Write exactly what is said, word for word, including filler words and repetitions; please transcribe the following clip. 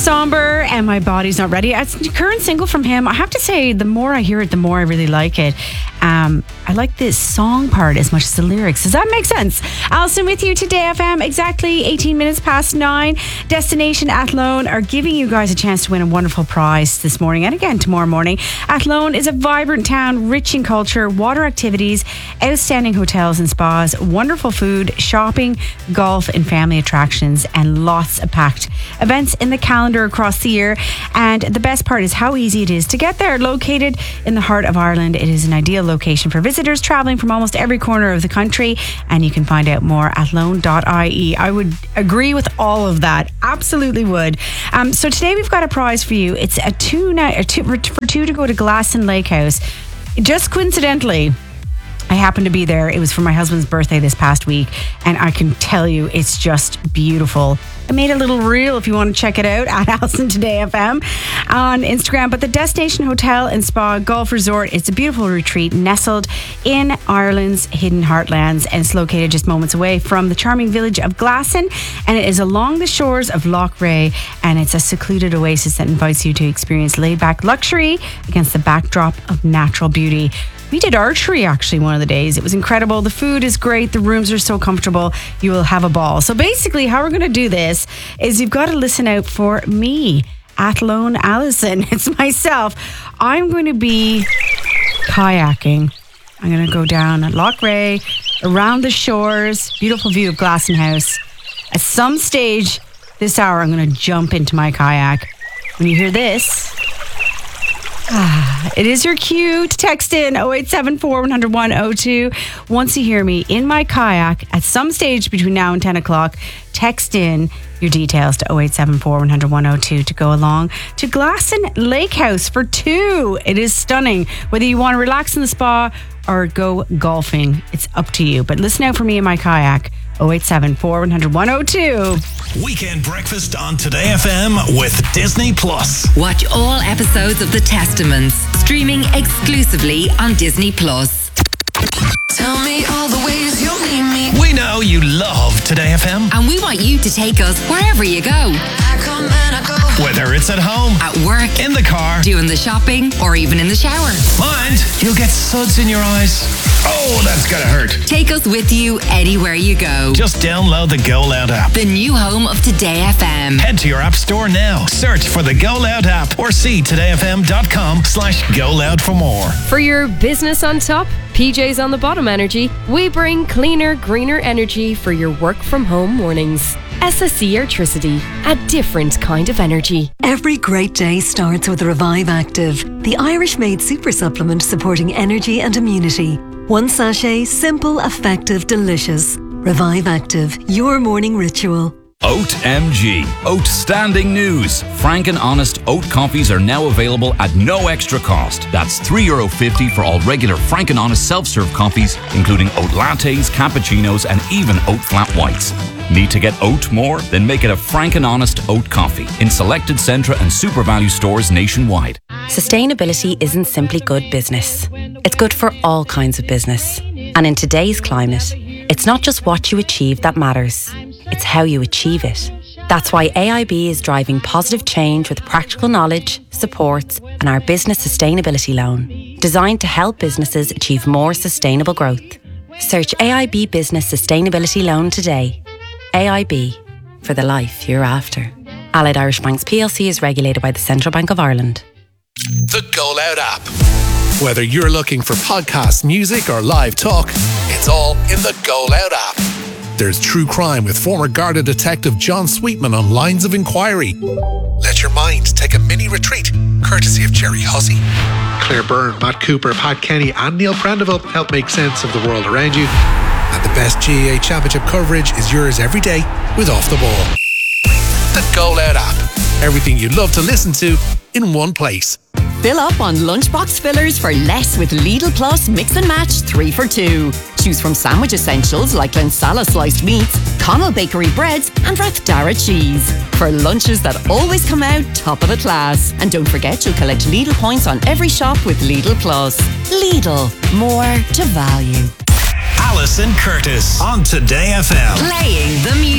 somber and my body's not ready. It's the current single from him. I have to say, the more I hear it, the more I really like it. Um, I like this song part as much as the lyrics. Does that make sense? Alison with you today, F M. Exactly eighteen minutes past nine. Destination Athlone are giving you guys a chance to win a wonderful prize this morning and again tomorrow morning. Athlone is a vibrant town rich in culture, water activities, outstanding hotels and spas, wonderful food, shopping, golf and family attractions, and lots of packed events in the calendar across the year. And the best part is how easy it is to get there. Located in the heart of Ireland, it is an ideal location for visitors travelling from almost every corner of the country, and you can find out more at athlone dot I E. I would agree with all of that. Absolutely would. Um, so today we've got a prize for you. It's a two night, a two, for two to go to Glasson Lake House. Just coincidentally, I happened to be there. It was for my husband's birthday this past week, and I can tell you it's just beautiful. I made a little reel if you want to check it out at Alison Today F M on Instagram. But the Destination Hotel and Spa Golf Resort, it's a beautiful retreat nestled in Ireland's hidden heartlands, and it's located just moments away from the charming village of Glasson, and it is along the shores of Lough Rea, and it's a secluded oasis that invites you to experience laid-back luxury against the backdrop of natural beauty. We did archery actually one of the days. It was incredible. The food is great. The rooms are so comfortable. You will have a ball. So basically how we're going to do this is you've got to listen out for me, Athlone Alison. It's myself. I'm going to be kayaking. I'm going to go down at Lough Rea, around the shores, beautiful view of Glasson House. At some stage this hour, I'm going to jump into my kayak. When you hear this, Ah, it is your cue to text in oh eight seven four, one oh one, oh two. Once you hear me in my kayak at some stage between now and ten o'clock, text in your details to oh eight seven four, one oh one, oh two to go along to Glasson Lake House for two. It is stunning. Whether you want to relax in the spa or go golfing, it's up to you. But listen out for me in my kayak. oh eight seven four, one oh one, oh two. Weekend breakfast on Today F M with Disney Plus. Watch all episodes of The Testaments, streaming exclusively on Disney Plus. Tell me all the ways you need me. We know you love Today F M. And we want you to take us wherever you go. I come and I go. Whether it's at home, at work, in the car, doing the shopping, or even in the shower. Mind, you'll get suds in your eyes. Oh, that's gonna hurt. Take us with you anywhere you go. Just download the Go Loud app. The new home of Today F M. Head to your app store now. Search for the Go Loud app or see todayfm.com slash Go Loud for more. For your business on top, P Js on the bottom energy, we bring cleaner, greener energy for your work from home mornings. S S E Airtricity, a different kind of energy. Every great day starts with Revive Active, the Irish-made super supplement supporting energy and immunity. One sachet, simple, effective, delicious. Revive Active, your morning ritual. Oat M G. Outstanding news. Frank and Honest oat coffees are now available at no extra cost. That's three euro fifty for all regular Frank and Honest self-serve coffees, including oat lattes, cappuccinos, and even oat flat whites. Need to get oat more? Then make it a Frank and Honest oat coffee in selected Centra and Super Value stores nationwide. Sustainability isn't simply good business. It's good for all kinds of business. And in today's climate, it's not just what you achieve that matters. It's how you achieve it. That's why A I B is driving positive change with practical knowledge, supports, and our business sustainability loan, designed to help businesses achieve more sustainable growth. Search A I B Business Sustainability Loan today. A I B, for the life you're after. Allied Irish Banks P L C is regulated by the Central Bank of Ireland. The Go Loud app. Whether you're looking for podcasts, music, or live talk, it's all in the Go Loud app. There's true crime with former Garda detective John Sweetman on Lines of Inquiry. Let your mind take a mini retreat, courtesy of Jerry Hussey. Claire Byrne, Matt Cooper, Pat Kenny and Neil Prendeville help make sense of the world around you. And the best G A A Championship coverage is yours every day with Off the Ball. The Go Loud app. Everything you love to listen to in one place. Fill up on lunchbox fillers for less with Lidl Plus Mix and Match three for two. Choose from sandwich essentials like Glensala sliced meats, Connell Bakery breads and Rathdara cheese. For lunches that always come out top of the class. And don't forget you'll collect Lidl points on every shop with Lidl Plus. Lidl, more to value. Alison Curtis on Today F M. Playing the music.